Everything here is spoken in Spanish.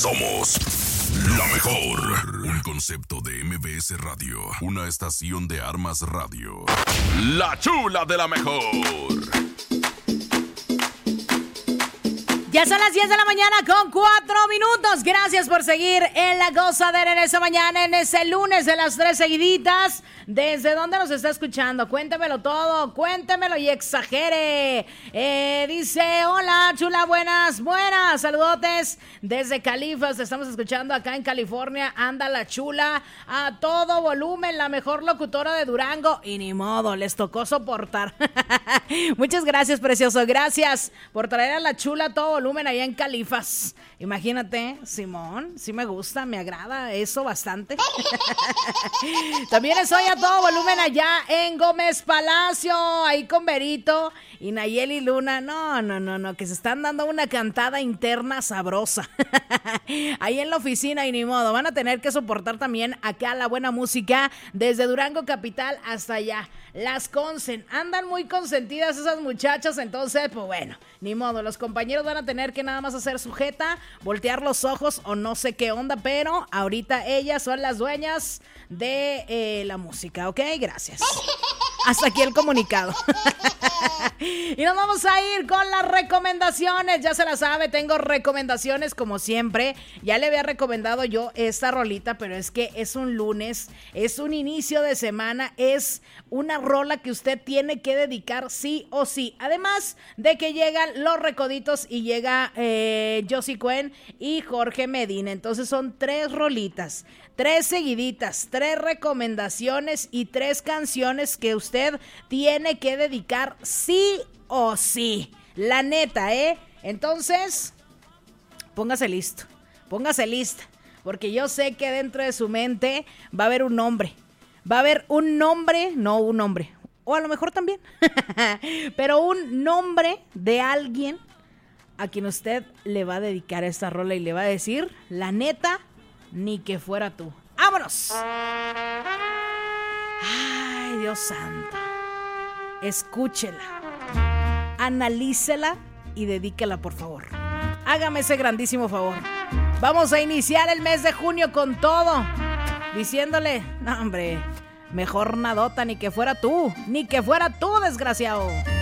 Somos la mejor. Un concepto de MBS Radio. Una estación de Armas Radio. La chula de la mejor. Ya son las 10 de la mañana con 4 minutos. Gracias por seguir en La Gozadera en esta mañana, en ese lunes de las 3 seguiditas. ¿Desde dónde nos está escuchando? Cuéntemelo todo, cuéntemelo y exagere. Dice, hola, chula, buenas, saludotes desde Califas. Te estamos escuchando acá en California. Anda la chula a todo volumen, la mejor locutora de Durango. Y ni modo, les tocó soportar. Muchas gracias, precioso. Gracias por traer a la chula a todo volumen allá en Califas. Imagínate, Simón, sí me gusta, me agrada eso bastante. También estoy a todo volumen allá en Gómez Palacio, ahí con Berito y Nayeli Luna. No, que se están dando una cantada interna sabrosa. Ahí en la oficina y ni modo, van a tener que soportar también acá la buena música desde Durango Capital hasta allá. Las Consen, andan muy consentidas esas muchachas, entonces pues bueno, ni modo, los compañeros van a tener que nada más hacer sujeta, voltear los ojos o no sé qué onda, pero ahorita ellas son las dueñas de la música, ¿ok? Gracias. Hasta aquí el comunicado. Y nos vamos a ir con las recomendaciones. Ya se la sabe, tengo recomendaciones como siempre. Ya le había recomendado yo esta rolita, pero es que es un lunes, es un inicio de semana, es una rola que usted tiene que dedicar sí o sí. Además de que llegan los Recoditos y llega Josie Cuen y Jorge Medina. Entonces son 3 rolitas, 3 seguiditas, 3 recomendaciones y 3 canciones que usted tiene que dedicar sí o sí. La neta, Entonces, póngase listo, póngase lista, porque yo sé que dentro de su mente va a haber un nombre. Va a haber un nombre, no un hombre, o a lo mejor también, pero un nombre de alguien a quien usted le va a dedicar esta rola y le va a decir, la neta, ni que fuera tú. ¡Vámonos! ¡Ay, Dios santo! Escúchela, analícela y dedíquela, por favor. Hágame ese grandísimo favor. Vamos a iniciar el mes de junio con todo, diciéndole, no hombre, mejor nadota, ni que fuera tú, desgraciado.